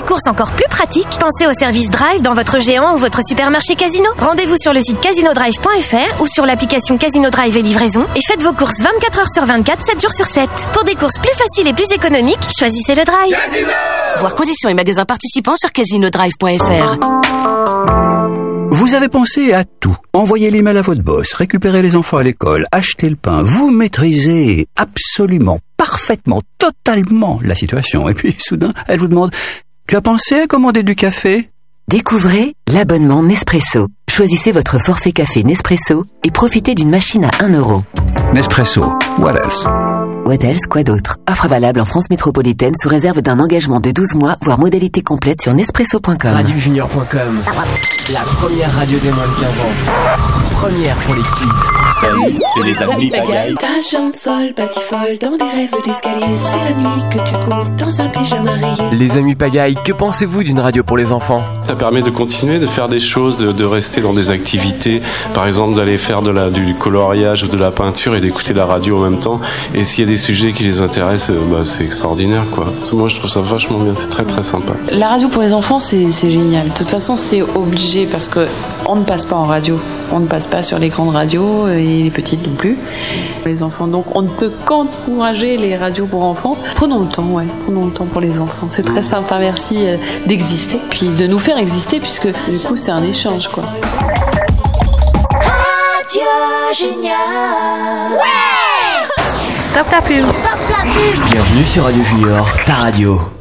courses encore plus pratiques, pensez au service Drive dans votre géant ou votre supermarché Casino. Rendez-vous sur le site casinodrive.fr ou sur l'application Casino Drive et livraison et faites vos courses 24 heures sur 24, 7 jours sur 7. Pour des courses plus faciles et plus économiques, choisissez le Drive. Casino! Voir conditions et magasins participants sur casinodrive.fr. Vous avez pensé à tout. Envoyer l'email à votre boss, récupérer les enfants à l'école, acheter le pain. Vous maîtrisez absolument, parfaitement, totalement la situation. Et puis, soudain, elle vous demande « Tu as pensé à commander du café ?» Découvrez l'abonnement Nespresso. Choisissez votre forfait café Nespresso et profitez d'une machine à 1 €. Nespresso. What else? What else, quoi d'autre? Offre valable en France métropolitaine sous réserve d'un engagement de 12 mois, voire modalité complète sur Nespresso.com. RadioJunior.com. La première radio des moins de 15 ans. Première pour les kids. Salut, c'est les amis pagaille. Ta jambe folle, batifolle, dans des rêves d'escalier. C'est la nuit que tu cours dans un pyjama rayé. Les amis pagaille, que pensez-vous d'une radio pour les enfants? Ça permet de continuer de faire des choses, de rester dans des activités. Par exemple, d'aller faire du coloriage ou de la peinture et d'écouter la radio en même temps. Et s'il y a des sujets qui les intéressent, c'est extraordinaire, quoi. Moi, je trouve ça vachement bien. C'est très, très sympa. La radio pour les enfants, c'est génial. De toute façon, c'est obligé parce que on ne passe pas en radio. On ne passe pas sur les grandes radios et les petites non plus. Les enfants, donc on ne peut qu'encourager les radios pour enfants. Prenons le temps, prenons le temps pour les enfants. C'est très sympa, merci d'exister, puis de nous faire exister, puisque du coup c'est un échange, quoi. Radio Junior. Top la pub. Bienvenue sur Radio Junior, ta radio.